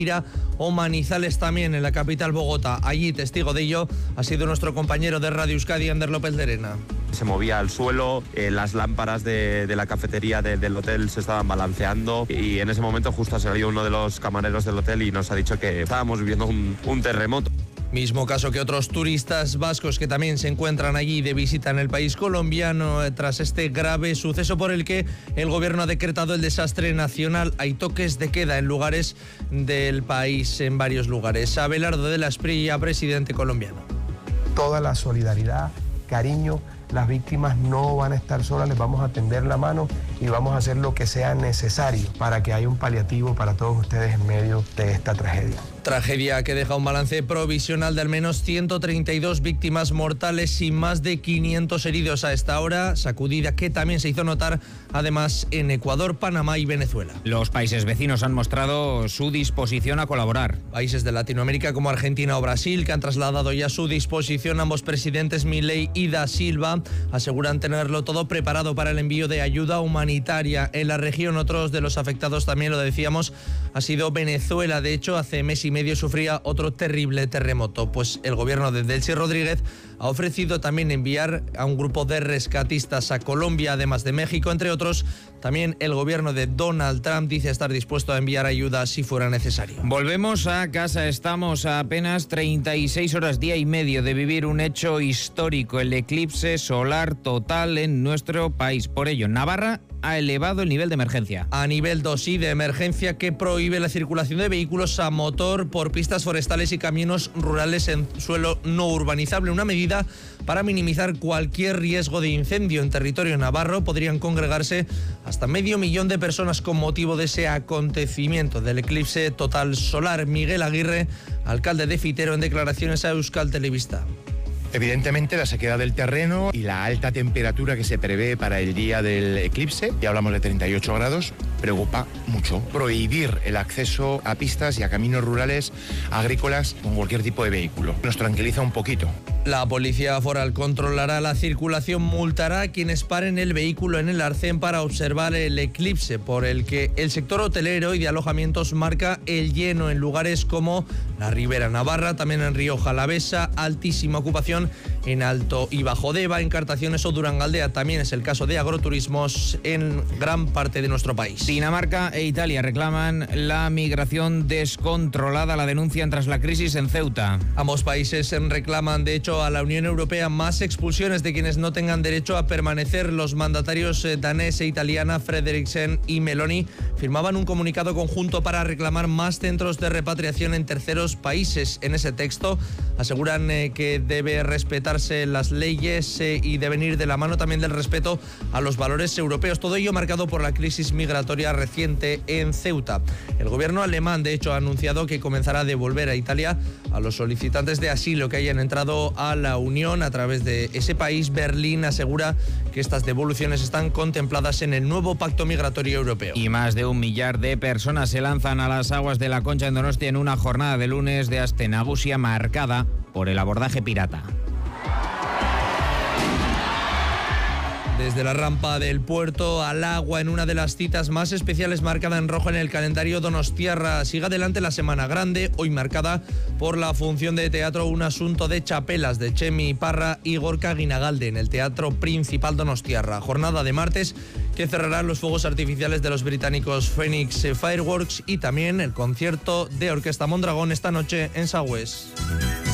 o Manizales también en la capital Bogotá. Allí, testigo de ello, ha sido nuestro compañero de Radio Euskadi, Ander López Lerena. Se movía al suelo, las lámparas de la cafetería del hotel se estaban balanceando y en ese momento justo ha salido uno de los camareros del hotel y nos ha dicho que estábamos viviendo un terremoto. Mismo caso que otros turistas vascos que también se encuentran allí de visita en el país colombiano tras este grave suceso por el que el gobierno ha decretado el desastre nacional. Hay toques de queda en lugares del país, en varios lugares. Abelardo de la Espriella, presidente colombiano. Toda la solidaridad, cariño, las víctimas no van a estar solas, les vamos a tender la mano y vamos a hacer lo que sea necesario para que haya un paliativo para todos ustedes en medio de esta tragedia. Tragedia que deja un balance provisional de al menos 132 víctimas mortales y más de 500 heridos a esta hora, sacudida que también se hizo notar además en Ecuador, Panamá y Venezuela. Los países vecinos han mostrado su disposición a colaborar. Países de Latinoamérica como Argentina o Brasil, que han trasladado ya su disposición, ambos presidentes Milei y Da Silva, aseguran tenerlo todo preparado para el envío de ayuda humanitaria en la región. Otros de los afectados, también lo decíamos, ha sido Venezuela. De hecho, hace mes y medio sufría otro terrible terremoto. Pues el gobierno de Delcy Rodríguez ha ofrecido también enviar a un grupo de rescatistas a Colombia, además de México, entre otros. También el gobierno de Donald Trump dice estar dispuesto a enviar ayuda si fuera necesario. Volvemos a casa. Estamos a apenas 36 horas, día y medio, de vivir un hecho histórico, el eclipse solar total en nuestro país. Por ello, Navarra ha elevado el nivel de emergencia. A nivel 2 y de emergencia, que prohíbe la circulación de vehículos a motor por pistas forestales y caminos rurales en suelo no urbanizable. Una medida para minimizar cualquier riesgo de incendio en territorio navarro. Podrían congregarse hasta 500.000 de personas con motivo de ese acontecimiento del eclipse total solar. Miguel Aguirre, alcalde de Fitero, en declaraciones a Euskal Telebista. Evidentemente, la sequedad del terreno y la alta temperatura que se prevé para el día del eclipse, ya hablamos de 38 grados, preocupa mucho. Prohibir el acceso a pistas y a caminos rurales agrícolas con cualquier tipo de vehículo. Nos tranquiliza un poquito. La policía foral controlará la circulación, multará a quienes paren el vehículo en el arcén para observar el eclipse, por el que el sector hotelero y de alojamientos marca el lleno en lugares como la Ribera Navarra, también en Rioja Alavesa, altísima ocupación en Alto y Bajo Deva, en Cartaciones o Durangaldea. También es el caso de agroturismos en gran parte de nuestro país. Dinamarca e Italia reclaman la migración descontrolada. La denuncian tras la crisis en Ceuta. Ambos países reclaman, de hecho, a la Unión Europea más expulsiones de quienes no tengan derecho a permanecer. Los mandatarios danés e italiana Frederiksen y Meloni firmaban un comunicado conjunto para reclamar más centros de repatriación en terceros países. En ese texto aseguran que debe respetarse las leyes y deben ir de la mano también del respeto a los valores europeos. Todo ello marcado por la crisis migratoria reciente en Ceuta. El gobierno alemán, de hecho, ha anunciado que comenzará a devolver a Italia a los solicitantes de asilo que hayan entrado a la Unión a través de ese país. Berlín asegura que estas devoluciones están contempladas en el nuevo pacto migratorio europeo. Y más de 1 millar de personas se lanzan a las aguas de la Concha en Donostia en una jornada de lunes de aste nagusia marcada por el abordaje pirata. Desde la rampa del puerto al agua, en una de las citas más especiales marcada en rojo en el calendario donostiarra. Sigue adelante la Semana Grande, hoy marcada por la función de teatro Un asunto de chapelas de Chemi Parra y Gorka Guinagalde en el Teatro Principal donostiarra. Jornada de martes que cerrará los fuegos artificiales de los británicos Phoenix Fireworks y también el concierto de Orquesta Mondragón esta noche en Sagües.